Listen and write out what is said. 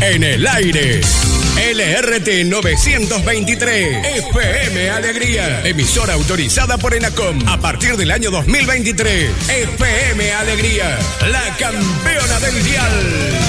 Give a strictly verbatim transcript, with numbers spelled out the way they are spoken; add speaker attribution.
Speaker 1: En el aire, L R T novecientos veintitrés, F M Alegría, emisora autorizada por ENACOM a partir del año dos mil veintitrés. F M Alegría, la campeona del dial.